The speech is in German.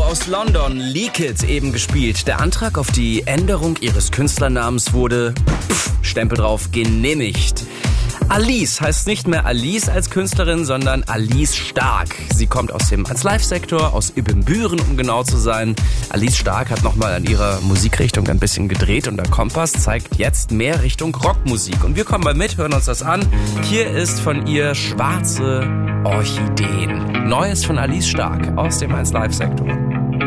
aus London, Leak It, eben gespielt. Der Antrag auf die Änderung ihres Künstlernamens wurde, Stempel drauf, genehmigt. Alice heißt nicht mehr Alice als Künstlerin, sondern Alice Stark. Sie kommt aus dem 1Live-Sektor, aus Ibbenbüren, um genau zu sein. Alice Stark hat nochmal an ihrer Musikrichtung ein bisschen gedreht und der Kompass zeigt jetzt mehr Richtung Rockmusik. Und wir kommen mal mit, hören uns das an. Hier ist von ihr Schwarze Orchideen. Neues von Alice Stark aus dem 1Live-Sektor.